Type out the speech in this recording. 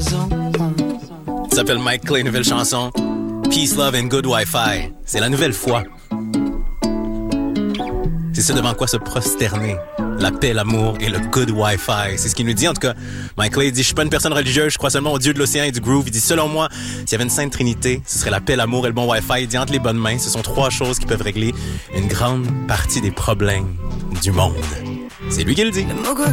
Ça s'appelle Mike Clay, nouvelle chanson. Peace, Love and Good Wi-Fi. C'est la nouvelle foi. C'est ce devant quoi se prosterner. La paix, l'amour et le good Wi-Fi. C'est ce qu'il nous dit, en tout cas. Mike Clay dit, je suis pas une personne religieuse, je crois seulement au Dieu de l'océan et du groove. Il dit, selon moi, s'il y avait une sainte trinité, ce serait la paix, l'amour et le bon Wi-Fi. Il dit, entre les bonnes mains, ce sont 3 choses qui peuvent régler une grande partie des problèmes du monde. C'est lui qui le dit.